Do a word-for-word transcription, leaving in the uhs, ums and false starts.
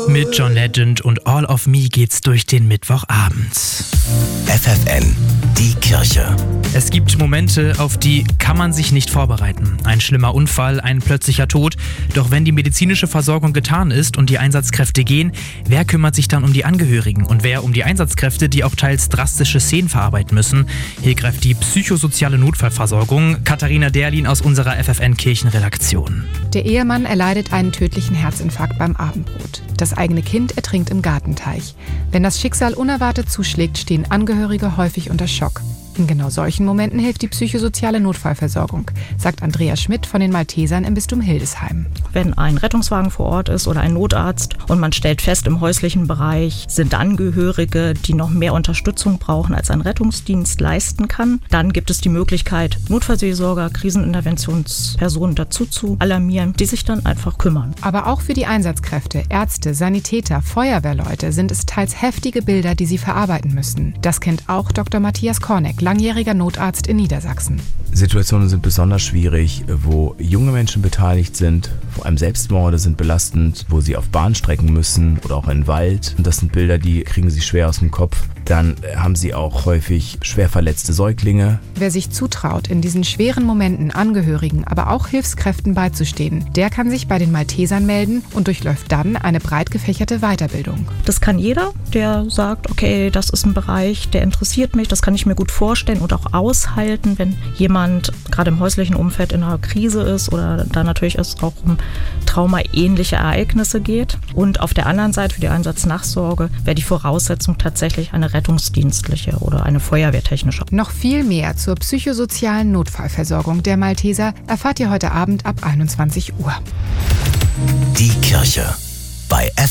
Mit John Legend und All of Me geht's durch den Mittwochabend. F F N, die Kirche. Es gibt Momente, auf die kann man sich nicht vorbereiten. Ein schlimmer Unfall, ein plötzlicher Tod. Doch wenn die medizinische Versorgung getan ist und die Einsatzkräfte gehen, wer kümmert sich dann um die Angehörigen? Und wer um die Einsatzkräfte, die auch teils drastische Szenen verarbeiten müssen? Hier greift die psychosoziale Notfallversorgung. Katharina Derlin aus unserer F F N-Kirchenredaktion. Der Ehemann erleidet einen tödlichen Herzinfarkt beim Abendbrot. Das eigene Kind ertrinkt im Gartenteich. Wenn das Schicksal unerwartet zuschlägt, stehen Angehörige häufig unter Schock. In genau solchen Momenten hilft die psychosoziale Notfallversorgung, sagt Andrea Schmidt von den Maltesern im Bistum Hildesheim. Wenn ein Rettungswagen vor Ort ist oder ein Notarzt und man stellt fest, im häuslichen Bereich sind Angehörige, die noch mehr Unterstützung brauchen, als ein Rettungsdienst leisten kann, dann gibt es die Möglichkeit, Notfallseelsorger, Kriseninterventionspersonen dazu zu alarmieren, die sich dann einfach kümmern. Aber auch für die Einsatzkräfte, Ärzte, Sanitäter, Feuerwehrleute sind es teils heftige Bilder, die sie verarbeiten müssen. Das kennt auch Doktor Matthias Korneck, langjähriger Notarzt in Niedersachsen. Situationen sind besonders schwierig, wo junge Menschen beteiligt sind, vor allem Selbstmorde sind belastend, wo sie auf Bahnstrecken müssen oder auch in den Wald. Und das sind Bilder, die kriegen sie schwer aus dem Kopf. Dann haben sie auch häufig schwer verletzte Säuglinge. Wer sich zutraut, in diesen schweren Momenten Angehörigen, aber auch Hilfskräften beizustehen, der kann sich bei den Maltesern melden und durchläuft dann eine breit gefächerte Weiterbildung. Das kann jeder, der sagt, okay, das ist ein Bereich, der interessiert mich, das kann ich mir gut vorstellen und auch aushalten, wenn jemand gerade im häuslichen Umfeld in einer Krise ist oder da natürlich es auch um traumaähnliche Ereignisse geht. Und auf der anderen Seite für die Einsatznachsorge wäre die Voraussetzung tatsächlich eine rettungsdienstliche oder eine feuerwehrtechnische. Noch viel mehr zur psychosozialen Notfallversorgung der Malteser erfahrt ihr heute Abend ab einundzwanzig Uhr. Die Kirche bei F